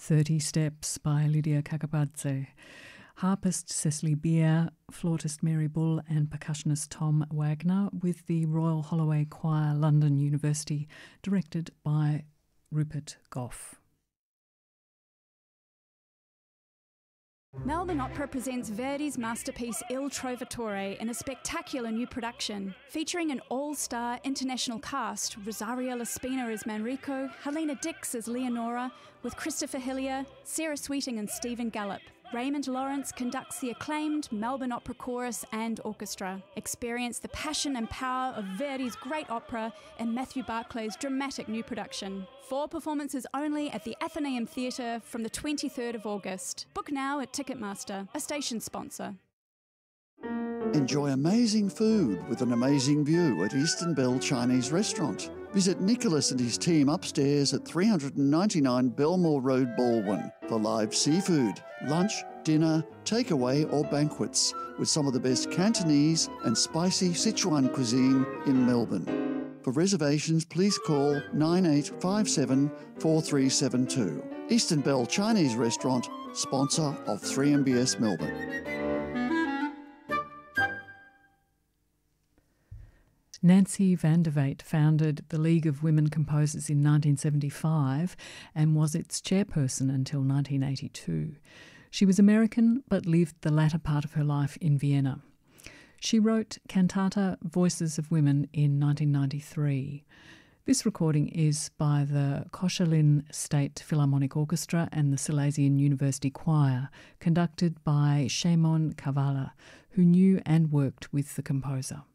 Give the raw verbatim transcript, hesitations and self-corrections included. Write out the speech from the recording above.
thirty Steps by Lydia Kakapadze. Harpist Cecily Beer, flautist Mary Bull and percussionist Tom Wagner with the Royal Holloway Choir, London University, directed by Rupert Gough. Melbourne Opera presents Verdi's masterpiece Il Trovatore in a spectacular new production, featuring an all-star international cast: Rosario Laspina as Manrico, Helena Dix as Leonora, with Christopher Hillier, Sarah Sweeting and Stephen Gallup. Raymond Lawrence conducts the acclaimed Melbourne Opera Chorus and Orchestra. Experience the passion and power of Verdi's great opera in Matthew Barclay's dramatic new production. Four performances only at the Athenaeum Theatre from the twenty-third of August. Book now at Ticketmaster, a station sponsor. Enjoy amazing food with an amazing view at Eastern Bell Chinese Restaurant. Visit Nicholas and his team upstairs at three ninety-nine Belmore Road, Baldwin for live seafood, lunch, dinner, takeaway or banquets with some of the best Cantonese and spicy Sichuan cuisine in Melbourne. For reservations, please call nine eight five seven, four three seven two. Eastern Bell Chinese Restaurant, sponsor of three M B S Melbourne. Nancy van der Weydt founded the League of Women Composers in nineteen seventy-five and was its chairperson until nineteen eighty-two. She was American but lived the latter part of her life in Vienna. She wrote Cantata Voices of Women in nineteen ninety-three. This recording is by the Koszalin State Philharmonic Orchestra and the Silesian University Choir, conducted by Szymon Kavala, who knew and worked with the composer.